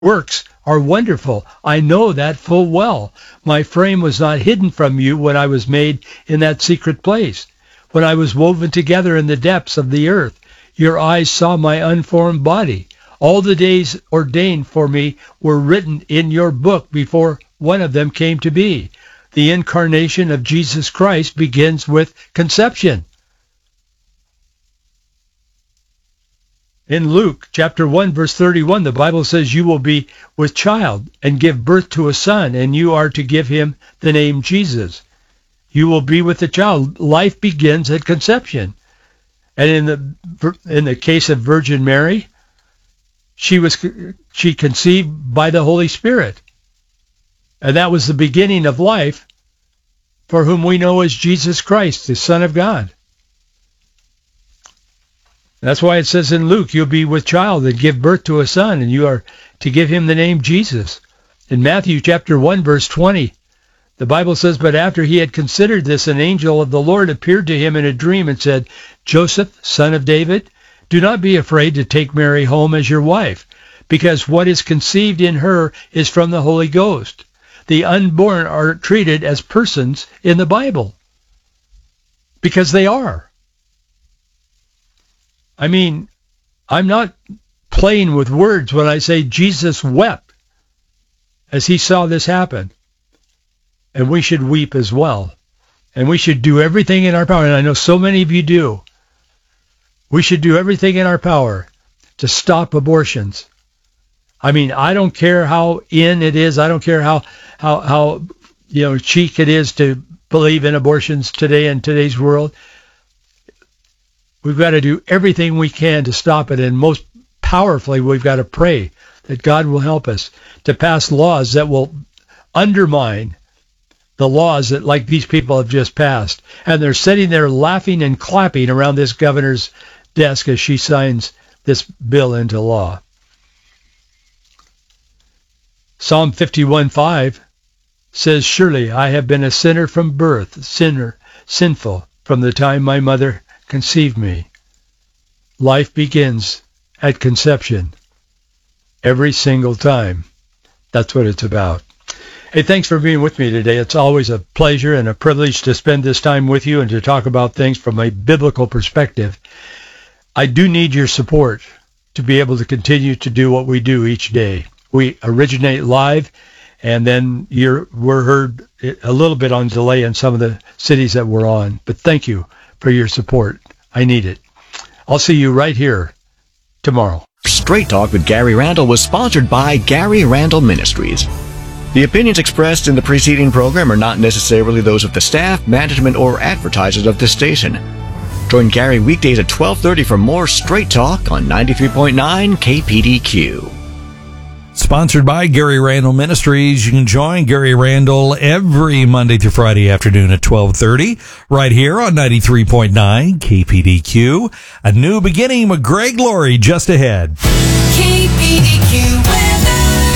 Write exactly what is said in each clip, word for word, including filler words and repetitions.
works are wonderful. I know that full well. My frame was not hidden from you when I was made in that secret place, when I was woven together in the depths of the earth. Your eyes saw my unformed body. All the days ordained for me were written in your book before one of them came to be. The incarnation of Jesus Christ begins with conception. In Luke chapter one, verse thirty-one, the Bible says, you will be with child and give birth to a son, and you are to give him the name Jesus. You will be with the child. Life begins at conception. And in the in the case of Virgin Mary, she was she conceived by the Holy Spirit. And that was the beginning of life, for whom we know as Jesus Christ, the Son of God. That's why it says in Luke, you'll be with child and give birth to a son, and you are to give him the name Jesus. In Matthew chapter one, verse twenty, the Bible says, but after he had considered this, an angel of the Lord appeared to him in a dream and said, Joseph, son of David, do not be afraid to take Mary home as your wife, because what is conceived in her is from the Holy Ghost. The unborn are treated as persons in the Bible, because they are. I mean, I'm not playing with words when I say Jesus wept as he saw this happen. And we should weep as well. And we should do everything in our power, and I know so many of you do. We should do everything in our power to stop abortions. I mean, I don't care how in it is. I don't care how, how, how you know, cheek it is to believe in abortions today in today's world. We've got to do everything we can to stop it, and most powerfully, we've got to pray that God will help us to pass laws that will undermine the laws that, like these people have just passed. And they're sitting there laughing and clapping around this governor's desk as she signs this bill into law. Psalm fifty-one five says, surely I have been a sinner from birth, sinner, sinful from the time my mother conceived me. Life begins at conception every single time. That's what it's about. Hey, thanks for being with me today. It's always a pleasure and a privilege to spend this time with you and to talk about things from a biblical perspective. I do need your support to be able to continue to do what we do each day. We originate live, and then you're, we're heard a little bit on delay in some of the cities that we're on. But thank you for your support. I need it. I'll see you right here tomorrow. Straight Talk with Gary Randall was sponsored by Gary Randall Ministries. The opinions expressed in the preceding program are not necessarily those of the staff, management, or advertisers of this station. Join Gary weekdays at twelve thirty for more Straight Talk on ninety-three point nine K P D Q. Sponsored by Gary Randall Ministries. You can join Gary Randall every Monday through Friday afternoon at twelve thirty, right here on ninety-three point nine K P D Q. A new beginning with Greg Laurie just ahead. K P D Q weather.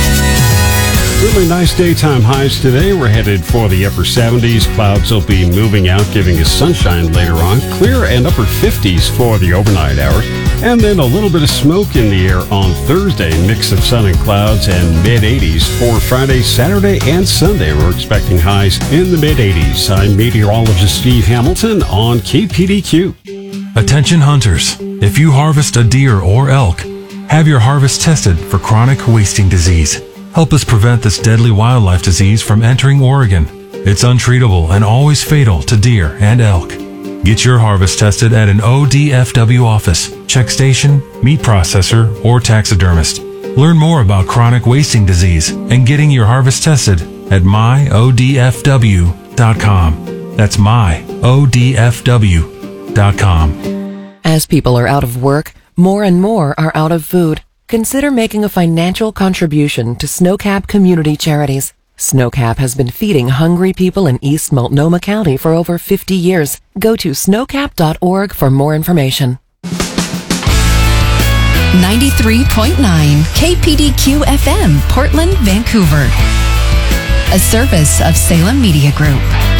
Really nice daytime highs today. We're headed for the upper seventies. Clouds will be moving out, giving us sunshine later on. Clear and upper fifties for the overnight hours. And then a little bit of smoke in the air on Thursday. Mix of sun and clouds, and mid-eighties for Friday, Saturday, and Sunday. We're expecting highs in the mid-eighties. I'm meteorologist Steve Hamilton on K P D Q. Attention hunters. If you harvest a deer or elk, have your harvest tested for chronic wasting disease. Help us prevent this deadly wildlife disease from entering Oregon. It's untreatable and always fatal to deer and elk. Get your harvest tested at an O D F W office, check station, meat processor, or taxidermist. Learn more about chronic wasting disease and getting your harvest tested at my O D F W dot com. That's my O D F W dot com. As people are out of work, more and more are out of food. Consider making a financial contribution to Snowcap Community Charities. Snowcap has been feeding hungry people in East Multnomah County for over fifty years. Go to snowcap dot org for more information. ninety-three point nine K P D Q F M, Portland, Vancouver. A service of Salem Media Group.